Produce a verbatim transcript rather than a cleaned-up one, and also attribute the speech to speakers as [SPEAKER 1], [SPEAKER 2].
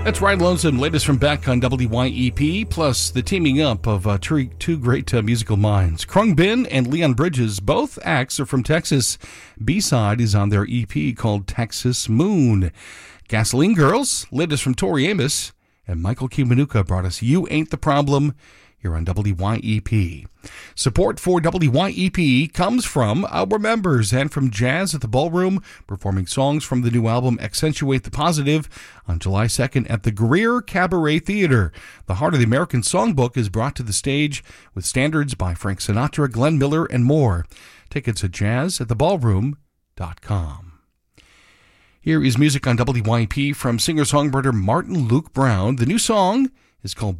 [SPEAKER 1] That's Ryan Lonesome, latest from Beck on W Y E P, plus the teaming up of uh, two, two great uh, musical minds. Krung Bin and Leon Bridges, both acts are from Texas. B-side is on their E P called Texas Moon. Gasoline Girls, latest from Tori Amos, and Michael Kiwanuka brought us You Ain't the Problem here on W Y E P. Support for W Y E P comes from our members and from Jazz at the Ballroom, performing songs from the new album Accentuate the Positive on July second at the Greer Cabaret Theater. The Heart of the American Songbook is brought to the stage with standards by Frank Sinatra, Glenn Miller, and more. Tickets at jazz at the ballroom dot com. Here is music on W Y E P from singer-songwriter Martin Luke Brown. The new song is called